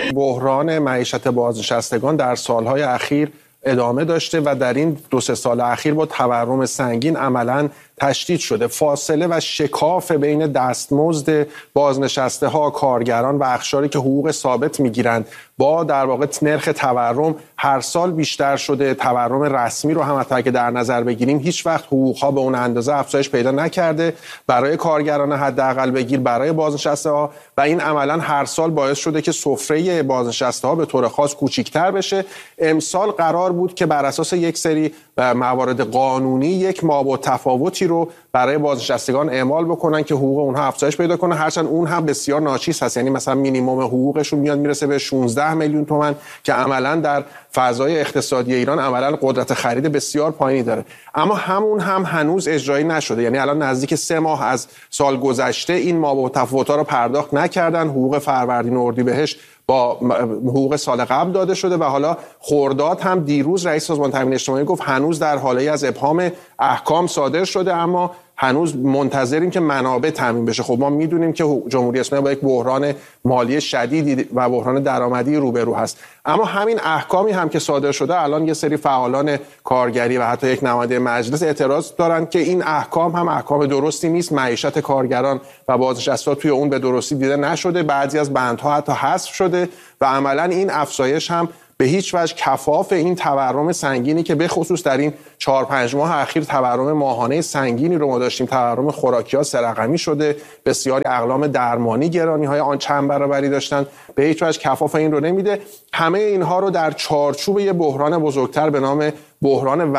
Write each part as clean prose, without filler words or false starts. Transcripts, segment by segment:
بحران معیشت بازنشستگان در سالهای اخیر ادامه داشته و در این 2-3 سال اخیر با تورم سنگین عملاً تشدید شده. فاصله و شکاف بین دستمزد بازنشسته ها، کارگران و اقشاری که حقوق ثابت میگیرند با در واقع نرخ تورم هر سال بیشتر شده. تورم رسمی رو هم حتی که در نظر بگیریم هیچ وقت حقوق ها به اون اندازه افزایش پیدا نکرده برای کارگران حداقل بگیر، برای بازنشسته ها، و این عملاً هر سال باعث شده که سفره بازنشسته ها به طور خاص کوچیک‌تر بشه. امسال قرار بود که بر اساس یک سری موارد قانونی یک مابعد تفاوتی رو برای بازنشستگان اعمال بکنن که حقوق اونها افزایش پیدا کنه، هرچند اون هم بسیار ناچیز هست. یعنی مثلا مینیمم حقوقشون میاد میرسه به 16 میلیون تومان که عملاً در فضای اقتصادی ایران عملاً قدرت خرید بسیار پایینی داره. اما همون هم هنوز اجرایی نشده. یعنی الان نزدیک 3 ماه از سال گذشته این مابعد تفاوت‌ها رو پرداخت نکردن. حقوق فروردین و اردیبهشت با حقوق سال قبل داده شده و حالا خرداد هم دیروز رئیس سازمان تامین اجتماعی گفت هنوز در حاله از ابهام احکام صادر شده، اما هنوز منتظریم که منابع تامین بشه. خب ما میدونیم که جمهوری اسلامی با یک بحران مالی شدیدی و بحران درآمدی روبرو هست، اما همین احکامی هم که صادر شده الان یه سری فعالان کارگری و حتی یک نماینده مجلس اعتراض دارن که این احکام هم احکام درستی نیست. معیشت کارگران و بازنشسته‌ها توی اون به درستی دیده نشده، بعضی از بندها حتی حذف شده و عملاً این افزایش هم به هیچ وجه کفاف این تورم سنگینی که به خصوص در این 4-5 ماه اخیر تورم ماهانه سنگینی رو ما داشتیم. تورم خوراکی‌ها 3 رقمی شده، بسیاری اقلام درمانی گرانی‌های آن چند برابری داشتن، به هیچ وجه کفاف این رو نمیده. همه اینها رو در چارچوب یه بحران بزرگتر به نام بحران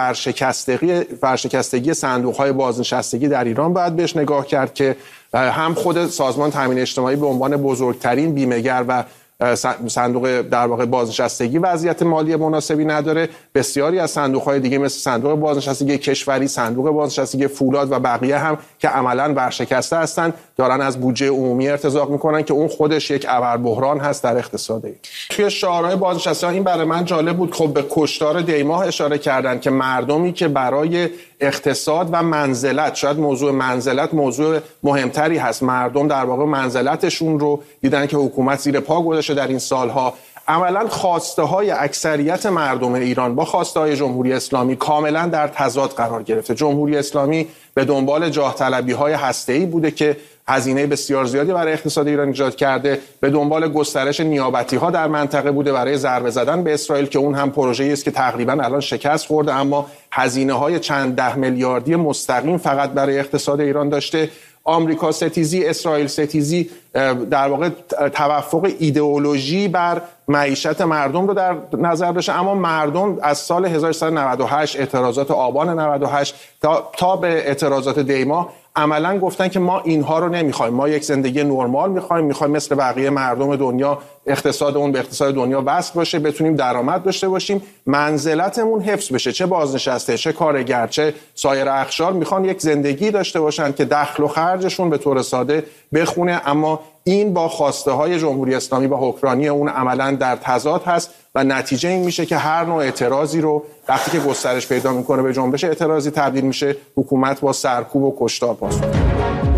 ورشکستگی صندوق‌های بازنشستگی در ایران باید بهش نگاه کرد که هم خود سازمان تامین اجتماعی به عنوان بزرگترین بیمه‌گر و صندوق در واقع بازنشستگی وضعیت مالی مناسبی نداره. بسیاری از صندوق‌های دیگه مثل صندوق بازنشستگی کشوری، صندوق بازنشستگی فولاد و بقیه هم که عملاً ورشکسته هستن دارن از بودجه عمومی ارتزاق میکنن که اون خودش یک ابربحران هست در اقتصاد. توی شعارهای بازنشستگان این برای من جالب بود، خب به کشتار دیماه اشاره کردن که مردمی که برای اقتصاد و منزلت، شاید موضوع منزلت موضوع مهمتری هست، مردم در واقع منزلتشون رو دیدن که حکومت زیر پا گذاشته در این سالها. عملاً خواسته های اکثریت مردم ایران با خواسته های جمهوری اسلامی کاملاً در تضاد قرار گرفته. جمهوری اسلامی به دنبال جاه طلبی های هسته‌ای بوده که هزینه بسیار زیادی برای اقتصاد ایران ایجاد کرده، به دنبال گسترش نیابتی ها در منطقه بوده برای ضربه زدن به اسرائیل که اون هم پروژه‌ای است که تقریباً الان شکست خورده، اما هزینه های چند 10 میلیاردی مستقیم فقط برای اقتصاد ایران داشته. آمریکا ستیزی، اسرائیل ستیزی، در واقع توافق ایدئولوژی بر معیشت مردم رو در نظر داشته، اما مردم از سال 1398 اعتراضات آبان 98 تا به اعتراضات دیماه عملاً گفتن که ما اینها رو نمیخوایم، ما یک زندگی نرمال میخوایم مثل بقیه مردم دنیا اقتصادمون به اقتصاد دنیا وصل باشه، بتونیم درآمد داشته باشیم، منزلتمون حفظ بشه، چه بازنشسته چه کارگر چه سایر اقشار میخوان یک زندگی داشته باشن که دخل و خرجشون به طور ساده بخونه. اما این با خواسته های جمهوری اسلامی و حکمرانی اون عملاً در تضاد هست و نتیجه این میشه که هر نوع اعتراضی رو وقتی که گسترش پیدا میکنه به جنبش اعتراضی تبدیل میشه، حکومت با سرکوب و کشتار پاسخ